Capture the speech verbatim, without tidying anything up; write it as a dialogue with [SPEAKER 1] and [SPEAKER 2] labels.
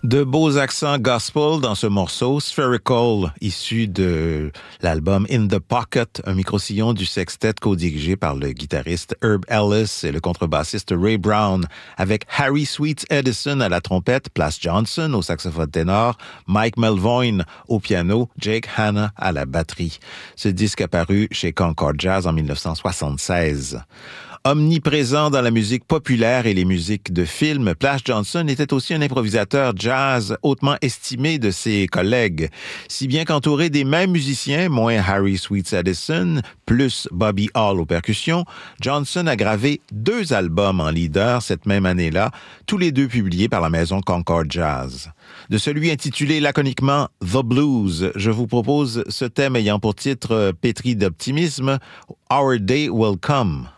[SPEAKER 1] De beaux accents gospel dans ce morceau, Spherical, issu de l'album In the Pocket, un micro-sillon du sextet co-dirigé par le guitariste Herb Ellis et le contrebassiste Ray Brown, avec Harry Sweets Edison à la trompette, Plas Johnson au saxophone ténor, Mike Melvoin au piano, Jake Hanna à la batterie. Ce disque apparu chez Concord Jazz en dix-neuf cent soixante-seize. Omniprésent dans la musique populaire et les musiques de films, Plas Johnson était aussi un improvisateur jazz hautement estimé de ses collègues, si bien qu'entouré des mêmes musiciens, moins Harry Sweets Edison, plus Bobby Hall aux percussions, Johnson a gravé deux albums en leader cette même année-là, tous les deux publiés par la maison Concord Jazz. De celui intitulé laconiquement The Blues, je vous propose ce thème ayant pour titre pétri d'optimisme, Our Day Will Come.